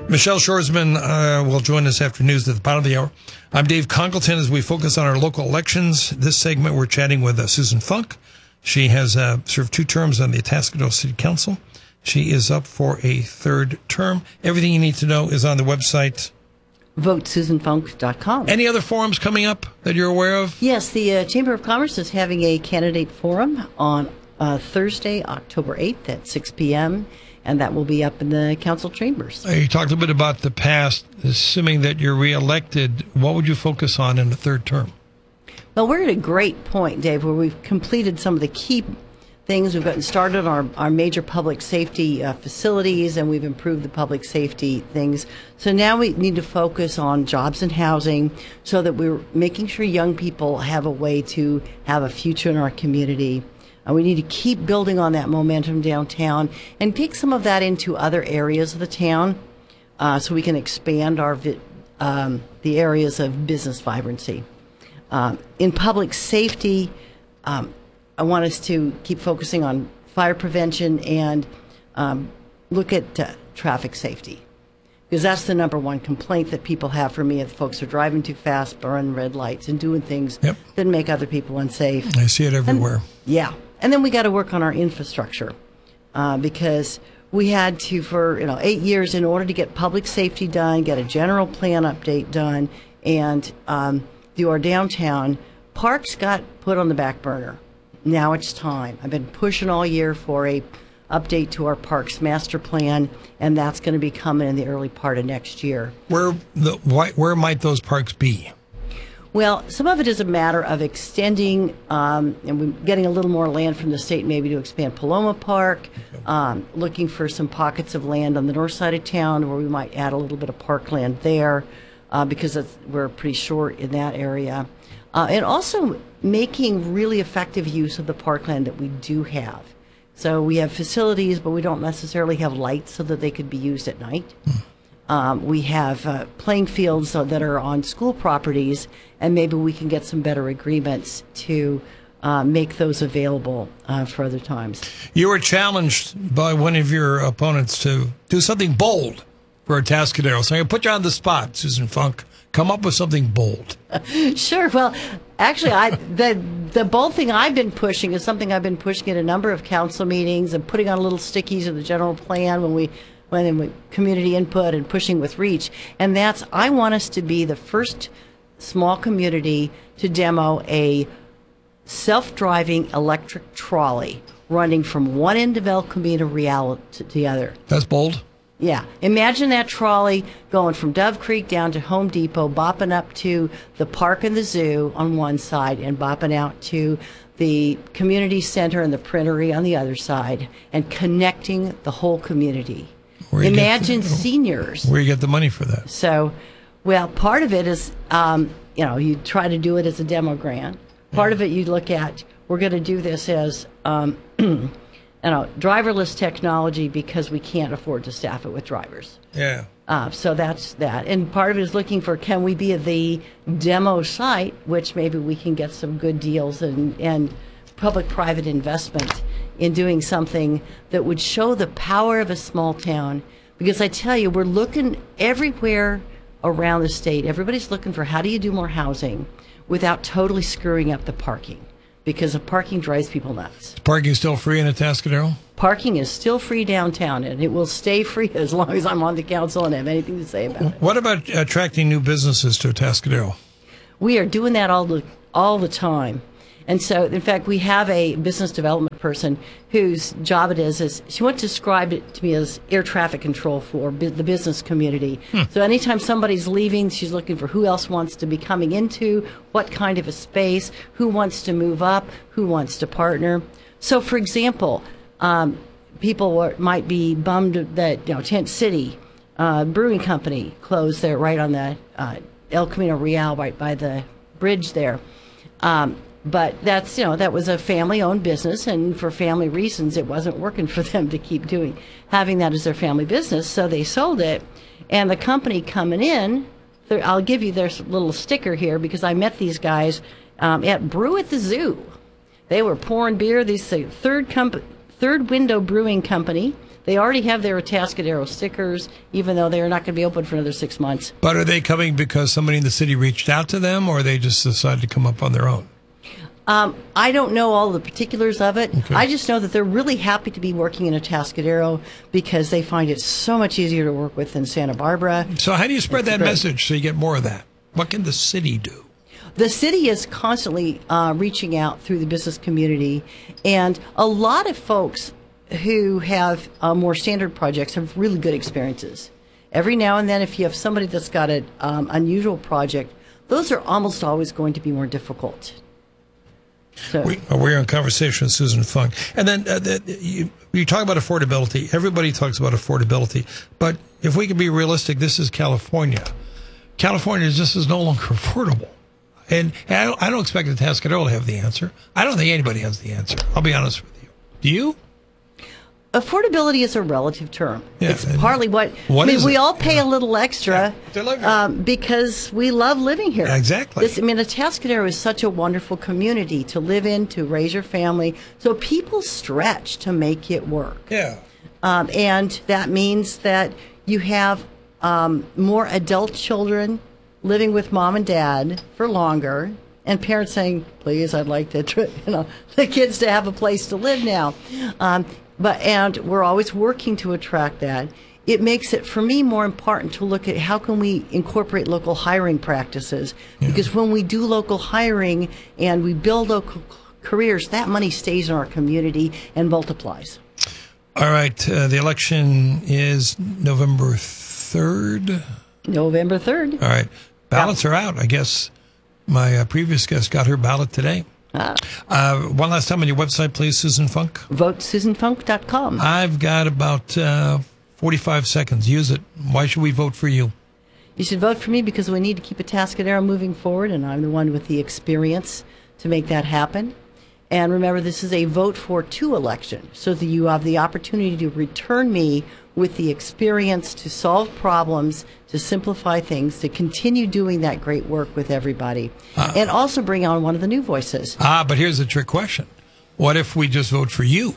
Michelle Shoresman will join us after news at the bottom of the hour. I'm Dave Congleton as we focus on our local elections. This segment, we're chatting with Susan Funk. She has served 2 terms on the Atascadero City Council. She is up for a 3rd term. Everything you need to know is on the website. VoteSusanFunk.com. Any other forums coming up that you're aware of? Yes, the Chamber of Commerce is having a candidate forum on Thursday, October 8th at 6 p.m., and that will be up in the council chambers. You talked a bit about the past. Assuming that you're reelected, what would you focus on in the 3rd term? Well, we're at a great point, Dave, where we've completed some of the key things. We've gotten started on our major public safety facilities, and we've improved the public safety things. So now we need to focus on jobs and housing so that we're making sure young people have a way to have a future in our community. We need to keep building on that momentum downtown and take some of that into other areas of the town so we can expand the areas of business vibrancy. In public safety, I want us to keep focusing on fire prevention and look at traffic safety, because that's the number one complaint that people have for me if folks are driving too fast, burning red lights, and doing things that make other people unsafe. I see it everywhere. And then we got to work on our infrastructure because we had to, for 8 years, in order to get public safety done, get a general plan update done, and do our downtown, parks got put on the back burner. Now it's time. I've been pushing all year for a update to our parks master plan, and that's going to be coming in the early part of next year. Where might those parks be? Well, some of it is a matter of extending, and we're getting a little more land from the state maybe to expand Paloma Park, looking for some pockets of land on the north side of town where we might add a little bit of parkland there because we're pretty short in that area. And also making really effective use of the parkland that we do have. So we have facilities, but we don't necessarily have lights so that they could be used at night. We have playing fields that are on school properties, and maybe we can get some better agreements to make those available for other times. You were challenged by one of your opponents to do something bold for Atascadero. So I'm going to put you on the spot, Susan Funk. Come up with something bold. Sure. Well, actually, the bold thing I've been pushing is something I've been pushing at a number of council meetings and putting on little stickies in the general plan when we community input and pushing with reach. And that's, I want us to be the first small community to demo a self-driving electric trolley running from one end of El Camino Real to the other. That's bold. Yeah. Imagine that trolley going from Dove Creek down to Home Depot, bopping up to the park and the zoo on one side and bopping out to the community center and the printery on the other side and connecting the whole community. Imagine seniors. Where you get the money for that? So, well, part of it is, you try to do it as a demo grant. Part of it you look at, we're going to do this as driverless technology because we can't afford to staff it with drivers. Yeah. So that's that. And part of it is looking for, can we be the demo site, which maybe we can get some good deals and public-private investment in doing something that would show the power of a small town. Because I tell you, we're looking everywhere around the state. Everybody's looking for how do you do more housing without totally screwing up the parking. Because the parking drives people nuts. Is parking still free in Atascadero? Parking is still free downtown, and it will stay free as long as I'm on the council and have anything to say about it. What about attracting new businesses to Atascadero? We are doing that all the time. And so, in fact, we have a business development person whose job it is she once described it to me as air traffic control for the business community. So anytime somebody's leaving, she's looking for who else wants to be coming into, what kind of a space, who wants to move up, who wants to partner. So, for example, people might be bummed that Tent City Brewing Company closed there right on the El Camino Real, right by the bridge there. But that's, that was a family-owned business, and for family reasons, it wasn't working for them to keep having that as their family business, so they sold it. And the company coming in, I'll give you their little sticker here, because I met these guys at Brew at the Zoo. They were pouring beer. These third window brewing company. They already have their Atascadero stickers, even though they're not going to be open for another 6 months. But are they coming because somebody in the city reached out to them, or they just decided to come up on their own? I don't know all the particulars of it. Okay. I just know that they're really happy to be working in Atascadero because they find it so much easier to work with than Santa Barbara. So how do you spread It's that great. message so you get more of that? What can the city do? The city is constantly reaching out through the business community, and a lot of folks who have more standard projects have really good experiences. Every now and then, if you have somebody that's got an unusual project, those are almost always going to be more difficult. So, We're in conversation with Susan Funk. And then you talk about affordability. Everybody talks about affordability. But if we can be realistic, this is California. California just is no longer affordable. And I don't expect Atascadero to have the answer. I don't think anybody has the answer. I'll be honest with you. Do you? affordability is a relative term. Yeah, it's partly what is we it? all pay a little extra to live here. because we love living here. Exactly. Atascadero is such a wonderful community to live in, to raise your family. So people stretch to make it work. Yeah. And that means that you have more adult children living with mom and dad for longer, and parents saying, "Please, I'd like the kids to have a place to live now." And we're always working to attract that. It makes it, for me, more important to look at how can we incorporate local hiring practices, because when we do local hiring and we build local careers, that money stays in our community and multiplies. All right. The election is November 3rd. November 3rd. All right. Ballots are out. I guess my previous guest got her ballot today. One last time on your website, please, Susan Funk. VoteSusanFunk.com. I've got about 45 seconds. Use it. Why should we vote for you? You should vote for me because we need to keep Atascadero moving forward, and I'm the one with the experience to make that happen. And remember, this is a vote for two election, so that you have the opportunity to return me with the experience to solve problems, to simplify things, to continue doing that great work with everybody, and also bring on one of the new voices. But here's the trick question. What if we just vote for you?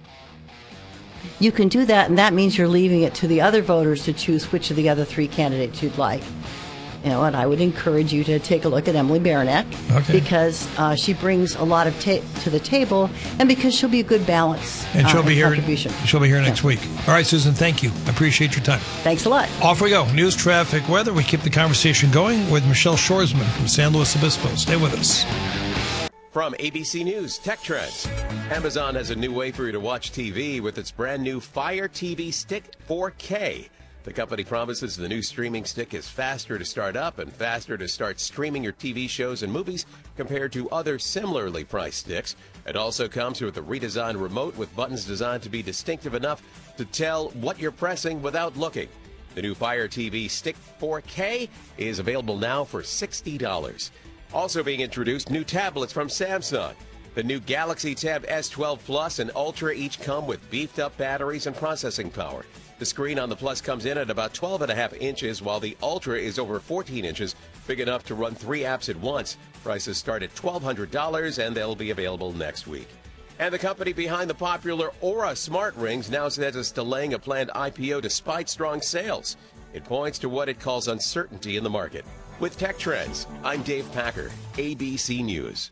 You can do that, and that means you're leaving it to the other voters to choose which of the other three candidates you'd like. And I would encourage you to take a look at Emily Baranek, because she brings a lot of to the table, and because she'll be a good balance and she'll be here. Contribution. She'll be here next week. All right, Susan, thank you. I appreciate your time. Thanks a lot. Off we go. News, traffic, weather. We keep the conversation going with Michelle Shoresman from San Luis Obispo. Stay with us. From ABC News Tech Trends. Amazon has a new way for you to watch TV with its brand new Fire TV Stick 4K. The company promises the new streaming stick is faster to start up and faster to start streaming your TV shows and movies compared to other similarly priced sticks. It also comes with a redesigned remote with buttons designed to be distinctive enough to tell what you're pressing without looking. The new Fire TV Stick 4K is available now for $60. Also being introduced, new tablets from Samsung. The new Galaxy Tab S12 Plus and Ultra each come with beefed up batteries and processing power. The screen on the Plus comes in at about 12.5 inches, while the Ultra is over 14 inches, big enough to run 3 apps at once. Prices start at $1,200, and they'll be available next week. And the company behind the popular Aura smart rings now says it's delaying a planned IPO despite strong sales. It points to what it calls uncertainty in the market. With Tech Trends, I'm Dave Packer, ABC News.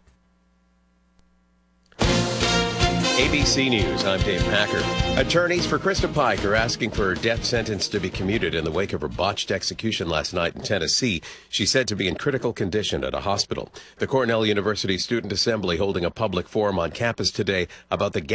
ABC News, I'm Dave Packer. Attorneys for Krista Pike are asking for her death sentence to be commuted in the wake of her botched execution last night in Tennessee. She's said to be in critical condition at a hospital. The Cornell University Student Assembly holding a public forum on campus today about the